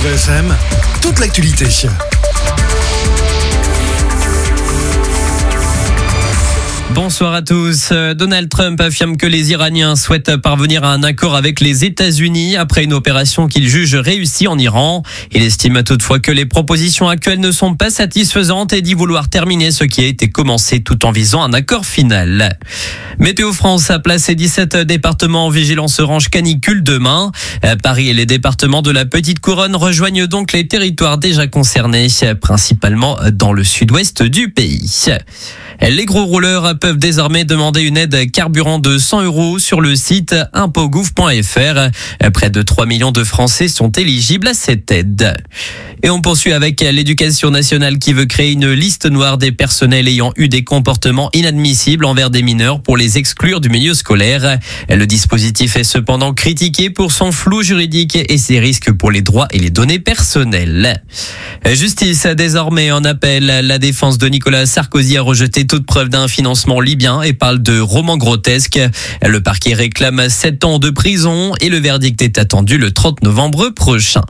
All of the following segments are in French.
Beurre FM, toute l'actualité. Bonsoir à tous. Donald Trump affirme que les Iraniens souhaitent parvenir à un accord avec les États-Unis après une opération qu'il juge réussie en Iran. Il estime toutefois que les propositions actuelles ne sont pas satisfaisantes et dit vouloir terminer ce qui a été commencé tout en visant un accord final. Météo France a placé 17 départements en vigilance orange canicule demain. Paris et les départements de la Petite Couronne rejoignent donc les territoires déjà concernés, principalement dans le sud-ouest du pays. Les gros rouleurs peuvent désormais demander une aide carburant de 100 € sur le site impotgouv.fr. Près de 3 millions de Français sont éligibles à cette aide. Et on poursuit avec l'Éducation nationale qui veut créer une liste noire des personnels ayant eu des comportements inadmissibles envers des mineurs pour les exclure du milieu scolaire. Le dispositif est cependant critiqué pour son flou juridique et ses risques pour les droits et les données personnelles. Justice désormais en appel. La défense de Nicolas Sarkozy a rejeté toute preuve d'un financement libyen et parle de roman grotesque. Le parquet réclame 7 ans de prison et le verdict est attendu le 30 novembre prochain.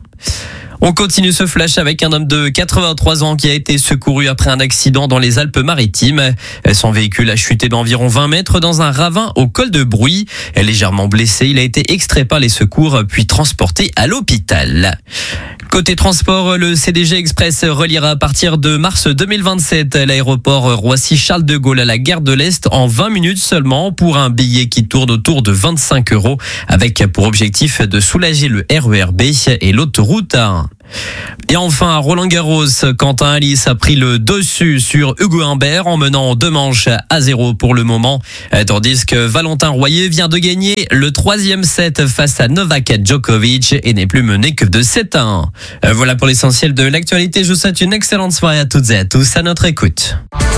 On continue ce flash avec un homme de 83 ans qui a été secouru après un accident dans les Alpes-Maritimes. Son véhicule a chuté d'environ 20 mètres dans un ravin au col de Bruy. Légèrement blessé, il a été extrait par les secours puis transporté à l'hôpital. Côté transport, le CDG Express reliera à partir de mars 2027 l'aéroport Roissy-Charles de Gaulle à la gare de l'Est en 20 minutes seulement pour un billet qui tourne autour de 25 € avec pour objectif de soulager le RER B et l'autoroute A1. Et enfin, à Roland-Garros, Quentin Halys a pris le dessus sur Hugo Humbert en menant 2 manches à 0 pour le moment. Tandis que Valentin Royer vient de gagner le 3e set face à Novak Djokovic et n'est plus mené que de 7-1. Voilà pour l'essentiel de l'actualité. Je vous souhaite une excellente soirée à toutes et à tous à notre écoute.